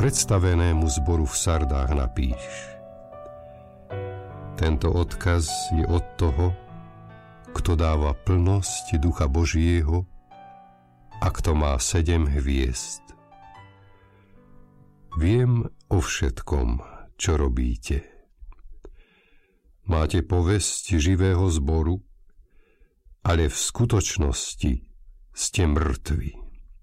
Predstavenému zboru v Sardách napíš: Tento odkaz je od toho, kto dáva plnosť Ducha Božieho a kto má 7 hviezd. Viem o všetkom, čo robíte. Máte povesť živého zboru, ale v skutočnosti ste mŕtvi.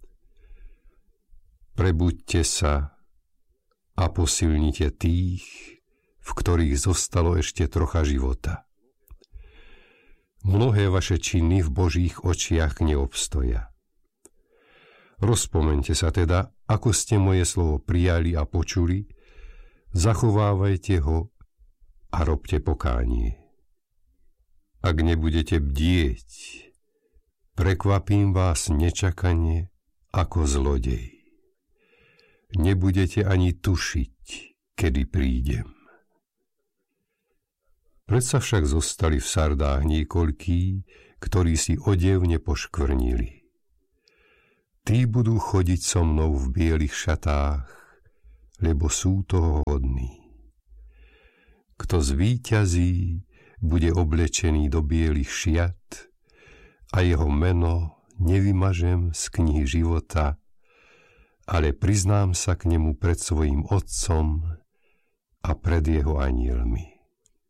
Prebuďte sa a posilnite tých, v ktorých zostalo ešte trocha života. Mnohé vaše činy v Božích očiach neobstoja. Rozpomeňte sa teda, ako ste moje slovo prijali a počuli, zachovávajte ho a robte pokánie. Ak nebudete bdieť, prekvapím vás nečakane ako zlodej. Nebudete ani tušiť, kedy prídem. Predsa však zostali v Sardách niekoľkí, ktorí si odev nepoškvrnili. Tí budú chodiť so mnou v bielých šatách, lebo sú toho hodní. Kto zvíťazí, bude oblečený do bielých šiat a jeho meno nevymažem z knihy života, ale priznám sa k nemu pred svojím Otcom a pred jeho anielmi.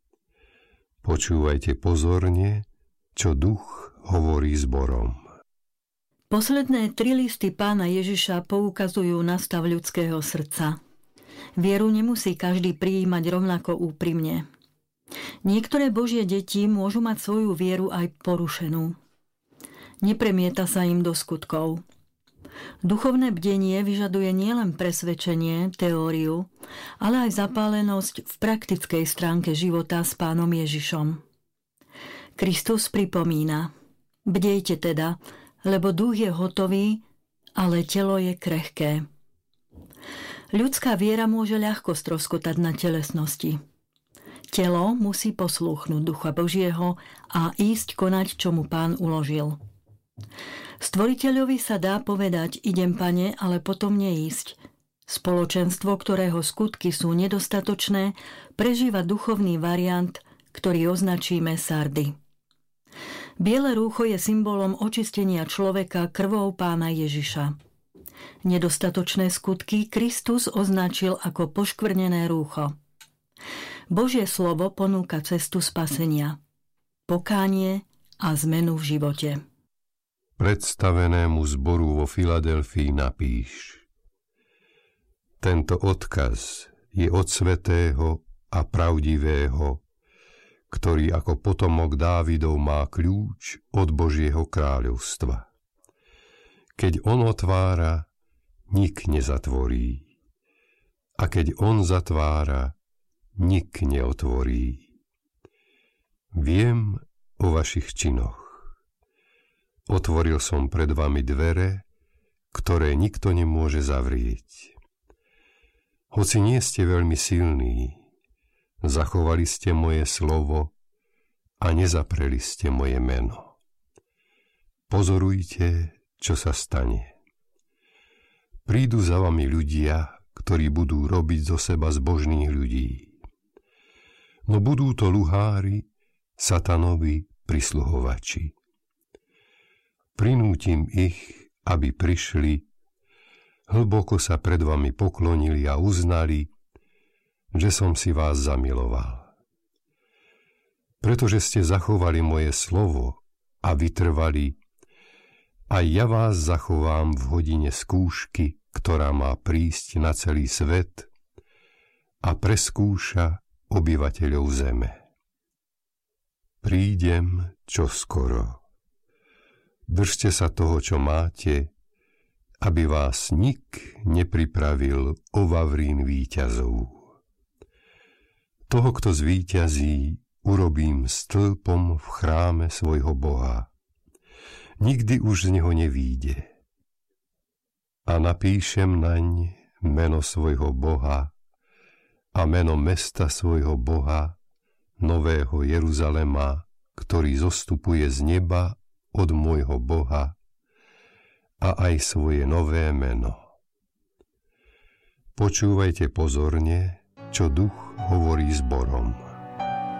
Počúvajte pozorne, čo Duch hovorí zborom. Posledné 3 listy Pána Ježiša poukazujú na stav ľudského srdca. Vieru nemusí každý prijímať rovnako úprimne. Niektoré Božie deti môžu mať svoju vieru aj porušenú. Nepremieta sa im do skutkov. Duchovné bdenie vyžaduje nielen presvedčenie, teóriu, ale aj zapálenosť v praktickej stránke života s Pánom Ježišom. Kristus pripomína: Bdejte teda, lebo duch je hotový, ale telo je krehké. Ľudská viera môže ľahko stroskotať na telesnosti. Telo musí poslúchnuť Ducha Božieho a ísť konať, čo mu Pán uložil. Stvoriteľovi sa dá povedať: idem, Pane, ale potom neísť. Spoločenstvo, ktorého skutky sú nedostatočné, prežíva duchovný variant, ktorý označíme Sardy. Biele rúcho je symbolom očistenia človeka krvou Pána Ježiša. Nedostatočné skutky Kristus označil ako poškvrnené rúcho. Božie slovo ponúka cestu spasenia, pokánie a zmenu v živote. Predstavenému zboru vo Filadelfii napíš: Tento odkaz je od svätého a pravdivého, ktorý ako potomok Dávidov má kľúč od Božieho kráľovstva. Keď on otvára, nik nezatvorí. A keď on zatvára, nik neotvorí. Viem o vašich činoch. Otvoril som pred vami dvere, ktoré nikto nemôže zavrieť. Hoci nie ste veľmi silní, zachovali ste moje slovo a nezapreli ste moje meno. Pozorujte, čo sa stane. Prídu za vami ľudia, ktorí budú robiť zo seba zbožných ľudí. No budú to luhári, satanovi prisluhovači. Prinútim ich, aby prišli, hlboko sa pred vami poklonili a uznali, že som si vás zamiloval. Pretože ste zachovali moje slovo a vytrvali, aj ja vás zachovám v hodine skúšky, ktorá má prísť na celý svet a preskúša obyvateľov zeme. Prídem čoskoro. Držte sa toho, čo máte, aby vás nik nepripravil o vavrín víťazov. Toho, kto zvíťazí, urobím stĺpom v chráme svojho Boha. Nikdy už z neho nevíde. A napíšem naň meno svojho Boha a meno mesta svojho Boha, Nového Jeruzalema, ktorý zostupuje z neba od môjho Boha, a aj svoje nové meno. Počúvajte pozorne, čo duch hovorí zborom.